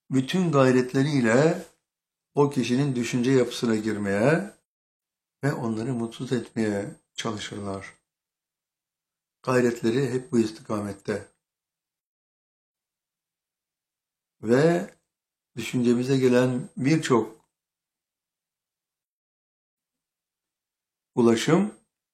bütün gayretleriyle o kişinin düşünce yapısına girmeye ve onları mutsuz etmeye çalışırlar. Gayretleri hep bu istikamette. Ve düşüncemize gelen birçok ulaşım,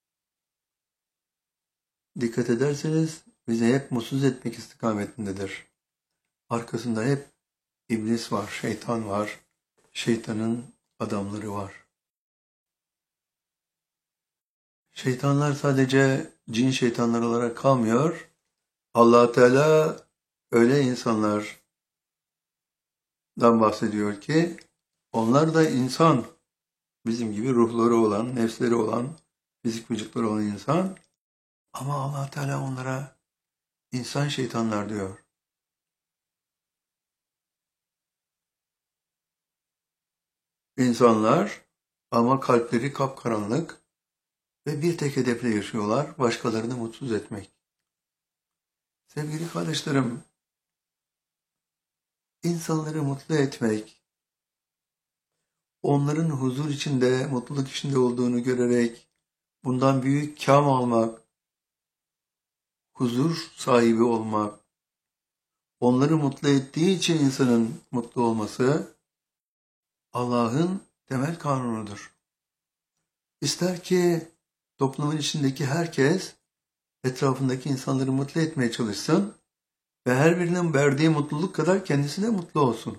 dikkat ederseniz bizi hep mutsuz etmek istikametindedir. Arkasında hep iblis var, şeytan var, şeytanın adamları var. Şeytanlar sadece cin şeytanları olarak kalmıyor. Allah Teala öyle insanlardan bahsediyor ki onlar da insan, bizim gibi ruhları olan, nefsleri olan, fizik vücutları olan insan. Ama Allah Teala onlara insan şeytanlar diyor. İnsanlar ama kalpleri kapkaranlık ve bir tek hedefle yaşıyorlar, başkalarını mutsuz etmek. Sevgili kardeşlerim, insanları mutlu etmek, onların huzur içinde, mutluluk içinde olduğunu görerek bundan büyük kâm almak, huzur sahibi olmak, onları mutlu ettiği için insanın mutlu olması Allah'ın temel kanunudur. İster ki toplumun içindeki herkes etrafındaki insanları mutlu etmeye çalışsın ve her birinin verdiği mutluluk kadar kendisi de mutlu olsun.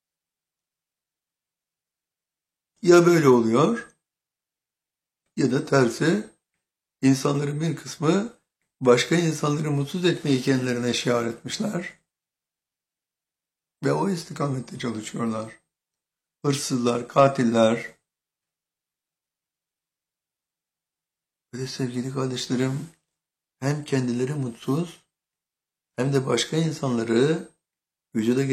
Ya böyle oluyor ya da tersi, insanların bir kısmı başka insanları mutsuz etmeyi kendilerine şiar etmişler ve o istikamette çalışıyorlar. Hırsızlar, katiller. Ve sevgili kardeşlerim, hem kendileri mutsuz hem de başka insanları vücuda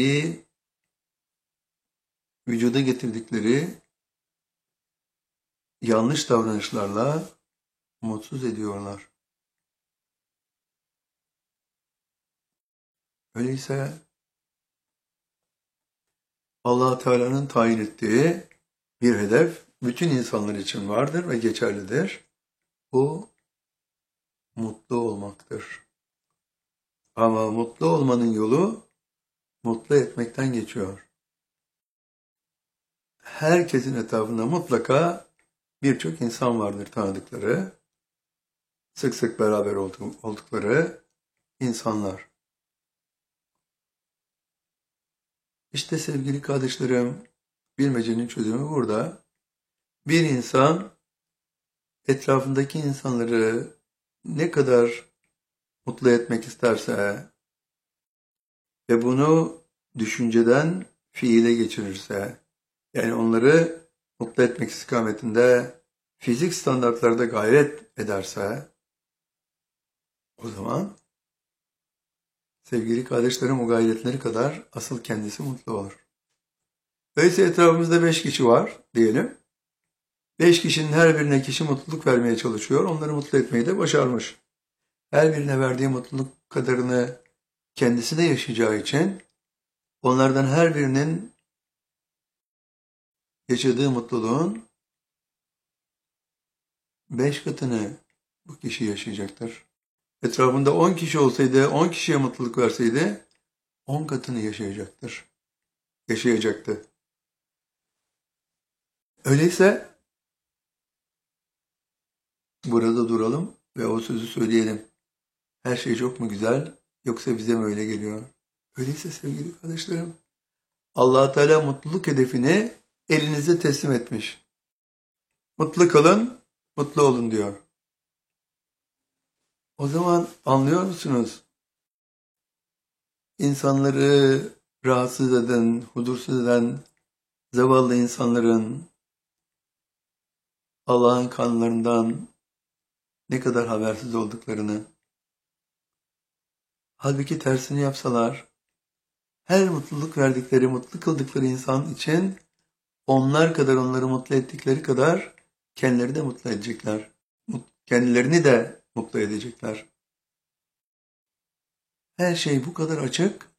getirdikleri yanlış davranışlarla mutsuz ediyorlar. Öyleyse Allah Teala'nın tayin ettiği bir hedef bütün insanlar için vardır ve geçerlidir. Bu mutlu olmaktır. Ama mutlu olmanın yolu mutlu etmekten geçiyor. Herkesin etrafında mutlaka birçok insan vardır tanıdıkları, sık sık beraber oldukları insanlar. İşte sevgili kardeşlerim, bilmecenin çözümü burada. Bir insan etrafındaki insanları ne kadar mutlu etmek isterse ve bunu düşünceden fiile geçirirse, yani onları mutlu etmek istikametinde fizik standartlarda gayret ederse, o zaman sevgili kardeşlerim o gayretleri kadar asıl kendisi mutlu olur. Öyleyse etrafımızda 5 kişi var diyelim. 5 kişinin her birine kişi mutluluk vermeye çalışıyor. Onları mutlu etmeyi de başarmış. Her birine verdiği mutluluk kadarını kendisi de yaşayacağı için onlardan her birinin yaşadığı mutluluğun 5 katını bu kişi yaşayacaktır. Etrafında 10 kişi olsaydı, 10 kişiye mutluluk verseydi 10 katını yaşayacaktı. Öyleyse burada duralım ve o sözü söyleyelim. Her şey çok mu güzel yoksa bize mi öyle geliyor? Öyleyse sevgili kardeşlerim, Allah Teala mutluluk hedefini elinize teslim etmiş. Mutlu kalın, mutlu olun diyor. O zaman anlıyor musunuz? İnsanları rahatsız eden, huzursuz eden zavallı insanların Allah'ın kanunlarından ne kadar habersiz olduklarını. Halbuki tersini yapsalar, her mutluluk verdikleri, mutlu kıldıkları insan için onlar kadar onları mutlu ettikleri kadar kendileri de mutlu edecekler. Kendilerini de mutlu edecekler. Her şey bu kadar açık